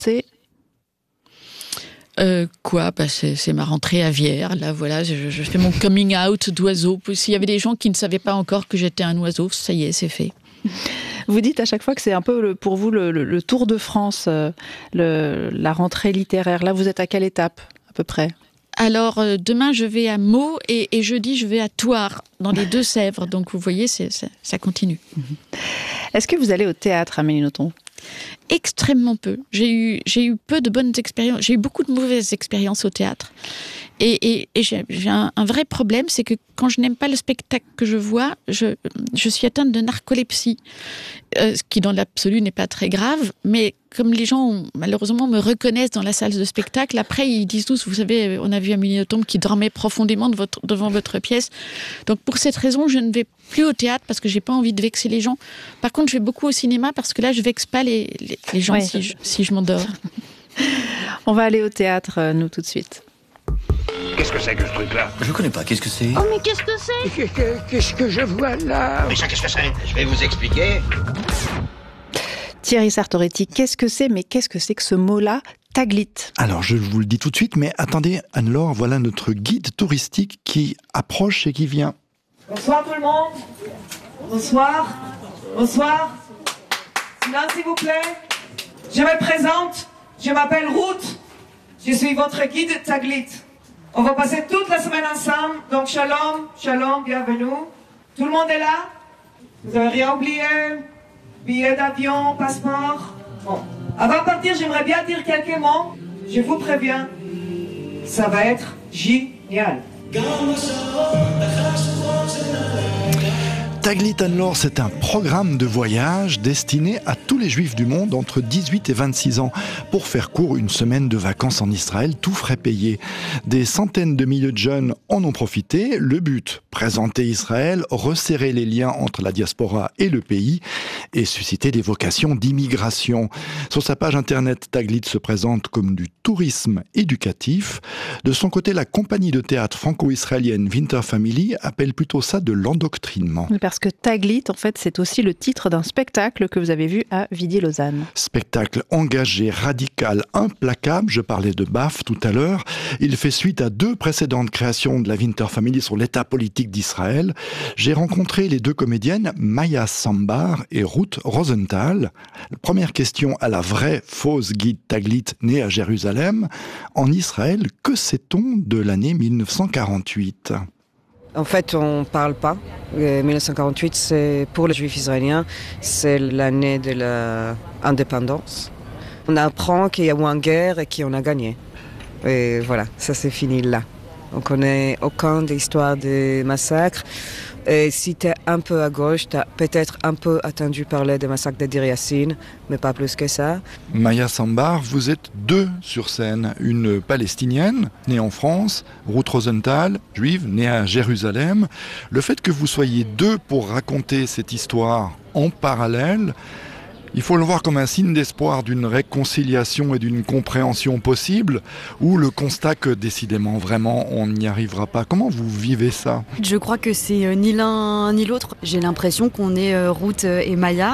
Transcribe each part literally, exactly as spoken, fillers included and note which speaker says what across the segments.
Speaker 1: C'est
Speaker 2: Euh, quoi bah c'est, c'est ma rentrée aviaire. Là, voilà, je, je fais mon coming out d'oiseau. S'il y avait des gens qui ne savaient pas encore que j'étais un oiseau, ça y est, c'est fait.
Speaker 1: Vous dites à chaque fois que c'est un peu le, pour vous le, le, le Tour de France, euh, le, la rentrée littéraire. Là, vous êtes à quelle étape, à peu près ?
Speaker 2: Alors, euh, demain, je vais à Meaux et, et jeudi, je vais à Thouars, dans les Deux-Sèvres. Donc, vous voyez, c'est, c'est, ça continue.
Speaker 1: Est-ce que vous allez au théâtre, Amélie Nothomb ?
Speaker 2: Extrêmement peu. J'ai eu, j'ai eu peu de bonnes expériences. J'ai eu beaucoup de mauvaises expériences au théâtre. Et, et, et j'ai, j'ai un, un vrai problème, c'est que quand je n'aime pas le spectacle que je vois, je, je suis atteinte de narcolepsie, euh, ce qui dans l'absolu n'est pas très grave, mais comme les gens, malheureusement, me reconnaissent dans la salle de spectacle, après ils disent tous, vous savez, on a vu Amélie Nothomb qui dormait profondément de votre, devant votre pièce. Donc pour cette raison, je ne vais plus au théâtre parce que j'ai pas envie de vexer les gens. Par contre, je vais beaucoup au cinéma parce que là, je vexe pas les, les, les gens
Speaker 1: ouais.
Speaker 2: si, je, si je m'endors.
Speaker 1: On va aller au théâtre, nous, tout de suite.
Speaker 3: Qu'est-ce que c'est que ce truc-là ?
Speaker 4: Je connais pas, qu'est-ce que c'est ?
Speaker 5: Oh mais qu'est-ce que c'est ?
Speaker 3: Qu'est-ce que je vois là ?
Speaker 4: Mais ça, qu'est-ce que c'est ? Je vais vous expliquer.
Speaker 1: Thierry Sartoretti, qu'est-ce que c'est ? Mais qu'est-ce que c'est que ce mot-là, Taglit ?
Speaker 6: Alors, je vous le dis tout de suite, mais attendez, Anne-Laure, voilà notre guide touristique qui approche et qui vient.
Speaker 7: Bonsoir tout le monde. Bonsoir. Bonsoir. Silence s'il vous plaît. Je me présente. Je m'appelle Ruth. Je suis votre guide Taglit. On va passer toute la semaine ensemble. Donc shalom, shalom, bienvenue. Tout le monde est là ? Vous n'avez rien oublié ? Billet d'avion, passeport ? Bon. Avant de partir, j'aimerais bien dire quelques mots. Je vous préviens, ça va être génial.
Speaker 6: Taglit Anne-Laure, c'est un programme de voyage destiné à tous les juifs du monde entre dix-huit et vingt-six ans. Pour faire court, une semaine de vacances en Israël, tout frais payé. Des centaines de milliers de jeunes en ont profité. Le but, présenter Israël, resserrer les liens entre la diaspora et le pays et susciter des vocations d'immigration. Sur sa page internet, Taglit se présente comme du tourisme éducatif. De son côté, la compagnie de théâtre franco-israélienne Winter Family appelle plutôt ça de l'endoctrinement.
Speaker 1: Parce que Taglit, en fait, c'est aussi le titre d'un spectacle que vous avez vu à Vidy-Lausanne.
Speaker 6: Spectacle engagé, radical, implacable. Je parlais de B A F tout à l'heure. Il fait suite à deux précédentes créations de la Winter Family sur l'état politique d'Israël. J'ai rencontré les deux comédiennes, Maya Sambar et Ruth Rosenthal. Première question à la vraie fausse guide Taglit née à Jérusalem. En Israël, que sait-on de l'année mille neuf cent quarante-huit ?
Speaker 8: En fait, on ne parle pas. mille neuf cent quarante-huit, c'est, pour les Juifs israéliens, c'est l'année de l'indépendance. On apprend qu'il y a eu une guerre et qu'on a gagné. Et voilà, ça c'est fini là. On ne connaît aucune histoire de massacres. Et si tu es un peu à gauche, tu as peut-être un peu attendu parler des massacres de Deir Yassin, mais pas plus que ça.
Speaker 6: Maya Sambar, vous êtes deux sur scène. Une palestinienne, née en France, Ruth Rosenthal, juive, née à Jérusalem. Le fait que vous soyez deux pour raconter cette histoire en parallèle, il faut le voir comme un signe d'espoir d'une réconciliation et d'une compréhension possible, ou le constat que décidément, vraiment, on n'y arrivera pas. Comment vous vivez ça ?
Speaker 9: Je crois que c'est ni l'un ni l'autre. J'ai l'impression qu'on est euh, Ruth et Maya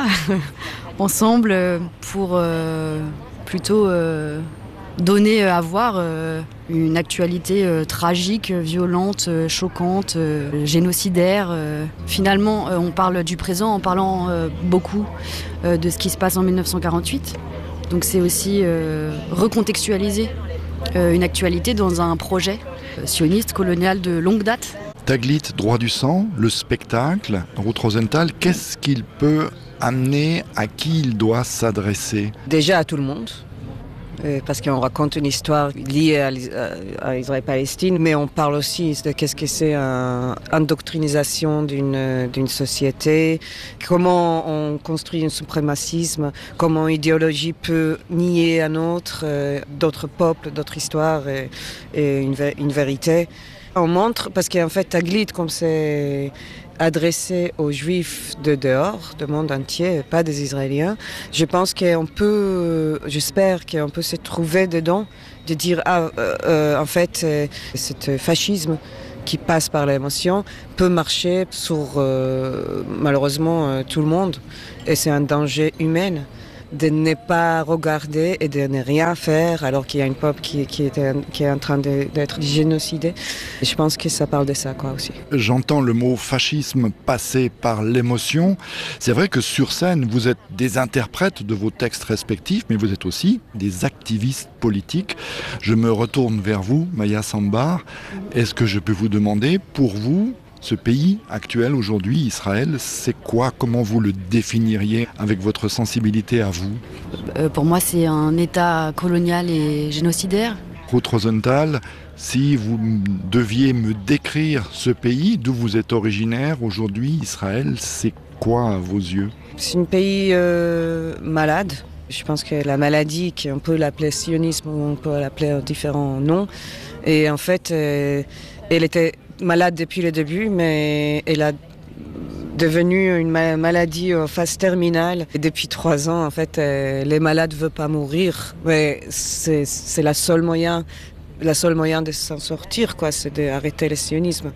Speaker 9: ensemble pour euh, plutôt euh, donner à voir euh, une actualité euh, tragique, violente, euh, choquante, euh, génocidaire. Euh. Finalement, euh, on parle du présent en parlant euh, beaucoup euh, de ce qui se passe en mille neuf cent quarante-huit. Donc c'est aussi euh, recontextualiser euh, une actualité dans un projet euh, sioniste, colonial de longue date.
Speaker 6: Taglit, droit du sang, le spectacle, Ruth Rosenthal, qu'est-ce qu'il peut amener, à qui il doit s'adresser ?
Speaker 8: Déjà à tout le monde. Parce qu'on raconte une histoire liée à, à Israël-Palestine, mais on parle aussi de qu'est-ce que c'est une indoctrinisation d'une, d'une société, comment on construit un suprémacisme, comment une idéologie peut nier un autre, euh, d'autres peuples, d'autres histoires et, et une, une vérité. On montre, parce qu'en fait, Taglit, comme c'est adressé aux Juifs de dehors, du monde entier, pas des Israéliens. Je pense qu'on peut, j'espère qu'on peut se trouver dedans, de dire, ah, euh, euh, en fait, euh, ce fascisme qui passe par l'émotion peut marcher sur, euh, malheureusement, euh, tout le monde. Et c'est un danger humain. de ne pas regarder et de ne rien faire alors qu'il y a une peuple qui, qui, est, qui est en train de, d'être génocidé. Et je pense que ça parle de ça quoi, aussi.
Speaker 6: J'entends le mot fascisme passer par l'émotion. C'est vrai que sur scène, vous êtes des interprètes de vos textes respectifs, mais vous êtes aussi des activistes politiques. Je me retourne vers vous, Maya Sambar. Est-ce que je peux vous demander, pour vous, ce pays actuel aujourd'hui, Israël, c'est quoi? Comment vous le définiriez avec votre sensibilité à vous?
Speaker 9: euh, Pour moi, c'est un État colonial et génocidaire.
Speaker 6: Ruth Rosenthal, si vous deviez me décrire ce pays, d'où vous êtes originaire aujourd'hui, Israël, c'est quoi à vos yeux?
Speaker 8: C'est un pays euh, malade. Je pense que la maladie, qu'on peut l'appeler sionisme ou on peut l'appeler différents noms, et en fait, euh, elle était malade depuis le début, mais elle a devenu une ma- maladie en phase terminale. Et depuis trois ans, en fait, euh, les malades ne veulent pas mourir, mais c'est, c'est la seule moyen, la seule moyen de s'en sortir, quoi, c'est d'arrêter le sionisme.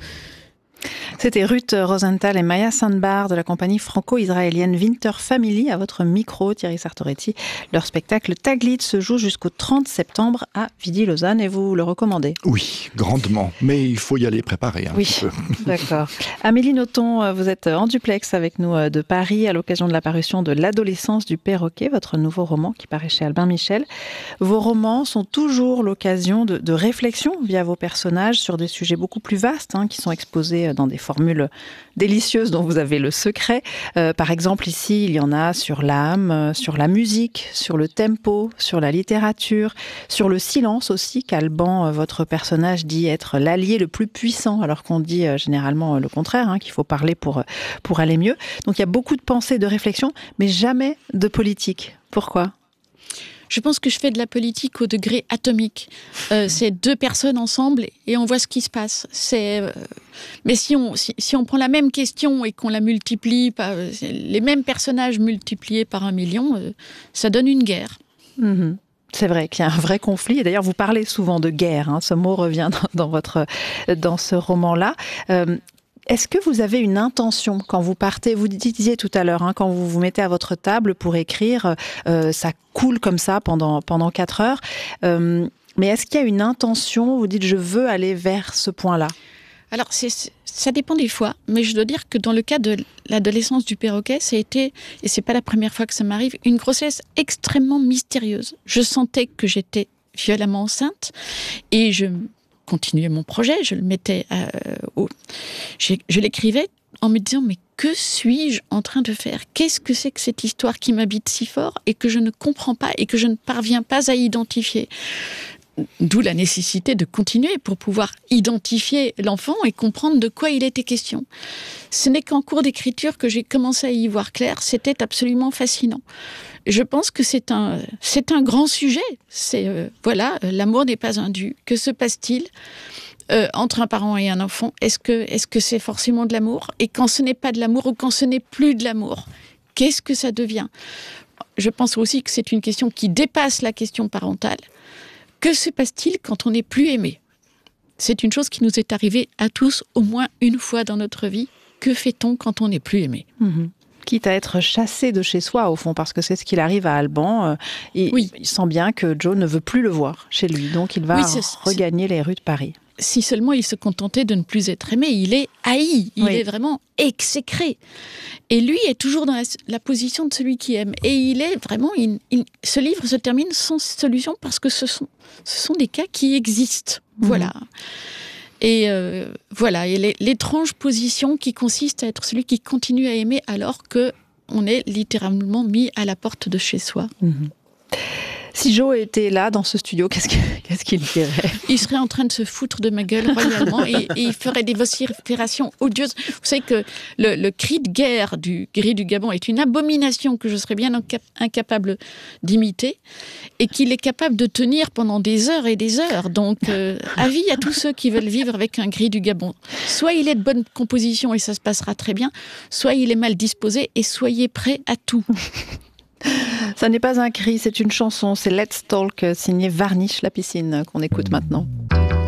Speaker 1: C'était Ruth Rosenthal et Maya Sambar de la compagnie franco-israélienne Winter Family à votre micro, Thierry Sartoretti. Leur spectacle Taglit se joue jusqu'au trente septembre à Vidy-Lausanne et vous le recommandez?
Speaker 6: Oui, grandement. Mais il faut y aller préparer un
Speaker 1: oui,
Speaker 6: petit peu.
Speaker 1: D'accord. Amélie Nothomb, vous êtes en duplex avec nous de Paris à l'occasion de la parution de L'adolescence du perroquet, votre nouveau roman qui paraît chez Albin Michel. Vos romans sont toujours l'occasion de, de réflexion via vos personnages sur des sujets beaucoup plus vastes hein, qui sont exposés dans des formules délicieuses dont vous avez le secret. Euh, par exemple, ici, il y en a sur l'âme, sur la musique, sur le tempo, sur la littérature, sur le silence aussi, qu'Alban, votre personnage, dit être l'allié le plus puissant, alors qu'on dit euh, généralement le contraire, hein, qu'il faut parler pour, pour aller mieux. Donc il y a beaucoup de pensées, de réflexions, mais jamais de politique. Pourquoi ?
Speaker 2: Je pense que je fais de la politique au degré atomique. Euh, c'est deux personnes ensemble et on voit ce qui se passe. C'est, euh, mais si on, si, si on prend la même question et qu'on la multiplie par euh, les mêmes personnages multipliés par un million, euh, ça donne une guerre.
Speaker 1: Mmh. C'est vrai qu'il y a un vrai conflit. Et d'ailleurs, vous parlez souvent de guerre. Hein. Ce mot revient dans, dans, votre, dans ce roman-là. Euh, Est-ce que vous avez une intention quand vous partez? Vous disiez tout à l'heure, hein, quand vous vous mettez à votre table pour écrire, euh, ça coule comme ça pendant, pendant quatre heures. Euh, mais est-ce qu'il y a une intention? Vous dites, je veux aller vers ce point-là.
Speaker 2: Alors, c'est, ça dépend des fois, mais je dois dire que dans le cas de l'adolescence du perroquet, ça a été, et c'est pas la première fois que ça m'arrive, une grossesse extrêmement mystérieuse. Je sentais que j'étais violemment enceinte et je continuais mon projet, je le mettais euh, au... je, je l'écrivais en me disant mais que suis-je en train de faire? Qu'est-ce que c'est que cette histoire qui m'habite si fort et que je ne comprends pas et que je ne parviens pas à identifier? D'où la nécessité de continuer pour pouvoir identifier l'enfant et comprendre de quoi il était question. Ce n'est qu'en cours d'écriture que j'ai commencé à y voir clair. C'était absolument fascinant. Je pense que c'est un, c'est un grand sujet. C'est, euh, voilà, l'amour n'est pas un dû. Que se passe-t-il euh, entre un parent et un enfant? Est-ce que, est-ce que c'est forcément de l'amour? Et quand ce n'est pas de l'amour ou quand ce n'est plus de l'amour, qu'est-ce que ça devient? Je pense aussi que c'est une question qui dépasse la question parentale. Que se passe-t-il quand on n'est plus aimé? C'est une chose qui nous est arrivée à tous au moins une fois dans notre vie. Que fait-on quand on n'est plus aimé?
Speaker 1: Mmh. Quitte à être chassé de chez soi, au fond, parce que c'est ce qu'il arrive à Alban. Et oui. Il sent bien que Joe ne veut plus le voir chez lui, donc il va oui, c'est, regagner c'est... les rues de Paris.
Speaker 2: Si seulement il se contentait de ne plus être aimé, il est haï, il oui. est vraiment exécré. Et lui est toujours dans la, la position de celui qui aime. Et il est vraiment... Il, il, ce livre se termine sans solution parce que ce sont, ce sont des cas qui existent. Mmh. Voilà. Et euh, voilà, et l'étrange position qui consiste à être celui qui continue à aimer alors qu'on est littéralement mis à la porte de chez soi.
Speaker 1: Mmh. Si Joe était là, dans ce studio, qu'est-ce qu'il, qu'est-ce qu'il dirait?
Speaker 2: Il serait en train de se foutre de ma gueule royalement et, et il ferait des vociférations odieuses. Vous savez que le, le cri de guerre du gris du Gabon est une abomination que je serais bien incapable d'imiter et qu'il est capable de tenir pendant des heures et des heures. Donc, euh, avis à tous ceux qui veulent vivre avec un gris du Gabon. Soit il est de bonne composition et ça se passera très bien, soit il est mal disposé et soyez prêts à tout.
Speaker 1: Ça n'est pas un cri, c'est une chanson. C'est Let's Talk, signé Varnish la piscine, qu'on écoute maintenant.